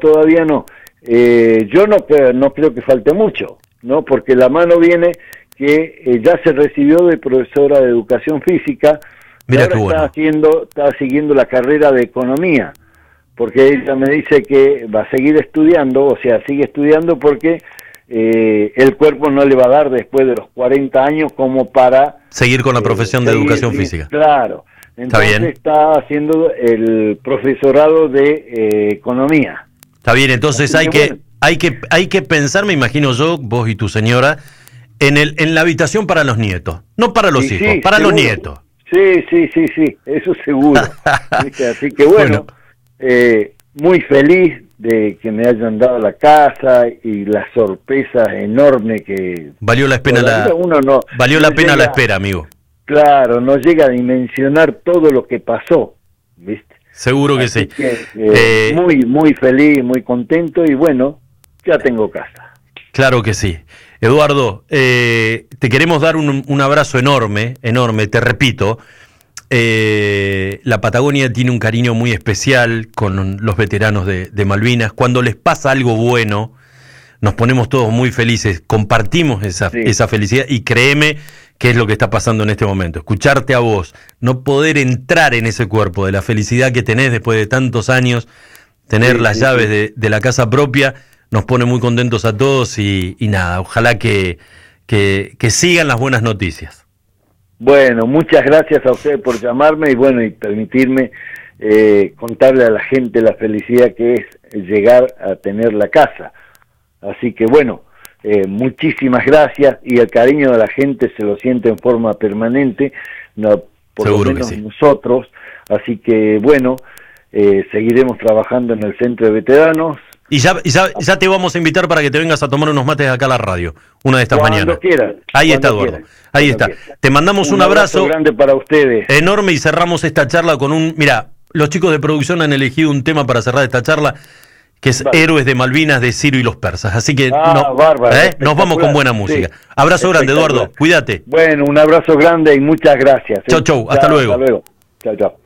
todavía no. Yo no creo que falte mucho, ¿no? Porque la mano viene que ya se recibió de profesora de educación física. Mira ahora qué bueno. está siguiendo la carrera de economía, porque ella me dice que va a seguir estudiando, o sea, sigue estudiando porque el cuerpo no le va a dar después de los 40 años como para... Seguir con la profesión de educación física. Claro. Entonces está haciendo el profesorado de economía. Está bien, entonces hay que pensar, me imagino yo, vos y tu señora, en la habitación para los nietos, no para los hijos, para seguro. los nietos. Sí, eso seguro. Así que bueno, muy feliz de que me hayan dado la casa y la sorpresa enorme que... Valió la pena la espera, amigo. Claro, no llega a dimensionar todo lo que pasó, ¿viste? Seguro que así sí. Que, muy feliz, muy contento y bueno, ya tengo casa. Claro que sí. Eduardo, te queremos dar un abrazo enorme, te repito. La Patagonia tiene un cariño muy especial con los veteranos de Malvinas. Cuando les pasa algo bueno, nos ponemos todos muy felices, compartimos esa felicidad y créeme que es lo que está pasando en este momento. Escucharte a vos, no poder entrar en ese cuerpo de la felicidad que tenés después de tantos años, tener las llaves de la casa propia, nos pone muy contentos a todos y nada, ojalá que sigan las buenas noticias. Bueno, muchas gracias a ustedes por llamarme y permitirme contarle a la gente la felicidad que es llegar a tener la casa. Así que bueno, muchísimas gracias y el cariño de la gente se lo siente en forma permanente, por Seguro lo menos que sí. nosotros. Así que bueno, seguiremos trabajando en el Centro de Veteranos. Y ya te vamos a invitar para que te vengas a tomar unos mates acá a la radio, una de estas mañanas. Quieras, ahí está, Eduardo. Ahí está. Quieras. Te mandamos un abrazo grande para ustedes. Enorme y cerramos esta charla con Mirá, los chicos de producción han elegido un tema para cerrar esta charla, que es Héroes de Malvinas de Ciro y los persas. Así que nos vamos con buena música. Sí. Abrazo grande, Eduardo. Cuídate. Bueno, un abrazo grande y muchas gracias. Chau, hasta luego. Hasta luego. Chau.